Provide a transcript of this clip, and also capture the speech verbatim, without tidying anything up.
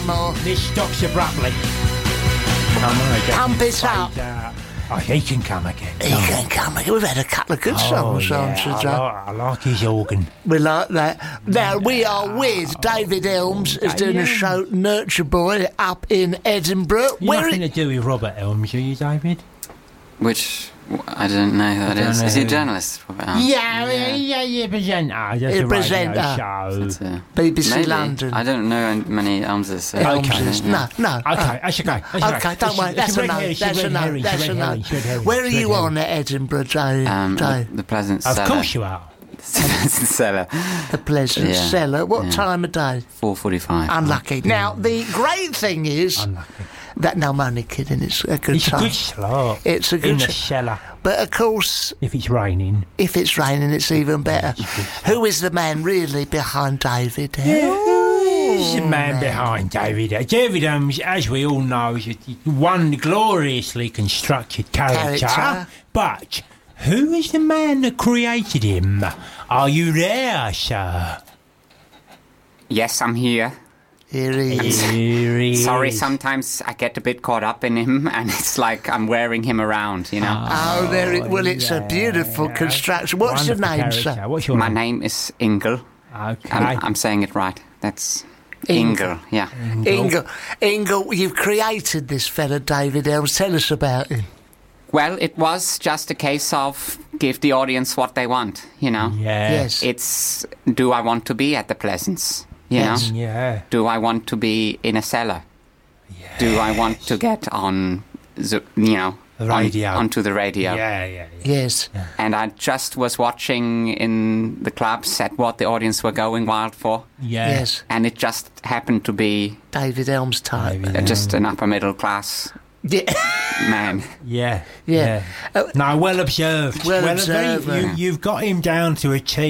more. This stops abruptly. Oh, no, Pump it up. Uh, oh, he can come again. He can come again. We've had a couple of good songs oh, on yeah, today. I like, I like his organ. We like that. Now, we are with David Elms, who's doing a show, Nurture Boy, up in Edinburgh. You're Where nothing it- to do with Robert Elms, are you, David? Which, I don't know who that don't is. know Is he a who- journalist? Um, Yeah, yeah, yeah, yeah, presenter. Just Yeah, a presenter. radio show. That's, uh, B B C maybe. London. I don't know many Elmses. So Elmses. I don't know. No, no. Okay, oh. that's okay. That's Okay, don't worry. That's a no. That's a no. That's a no. Where are you on at Edinburgh, Dave? Um, Dave? the, the Pleasant Of Cellar. course you are. Pleasant Cellar. The Pleasant Yeah, Cellar. What yeah. time of day? four forty-five. Unlucky. Now, the great thing is Unlucky. that, no, I'm only kidding, it's a good It's a time. good slot. It's a In good the time. cellar. But of course, If it's raining. if it's raining, it's even better. Who is the man really behind David? Who's the man behind David? Uh, David Elms, as we all know, is a- one gloriously constructed character. Character. But who is the man that created him? Are you there, sir? Yes, I'm here. Here he is. Here he Sorry, is. sometimes I get a bit caught up in him, and it's like I'm wearing him around, you know. Oh, there it. Well, it's a beautiful yeah. construction. What's your Wonderful name, character. sir? What's your My name? name is Ingle. Okay. I'm, I'm saying it right. That's Ingle. Ingle. Yeah. Ingle. Ingle, you've created this fella, David Elms. Tell us about him. Well, it was just a case of give the audience what they want, you know. Yeah. Yes. It's do I want to be at the Pleasance, you Yes. know? Yeah. Do I want to be in a cellar? Do I want to get on, the, you know, The on- radio. onto the radio? Yeah, yeah, yeah. Yes. And I just was watching in the clubs at what the audience were going wild for, Yeah. Yes. and it just happened to be David Elms type. David uh, just an upper middle class Yeah. man. Yeah. Yeah. yeah. Uh, no, well observed. Well observed. observed. You, you've got him down to a T.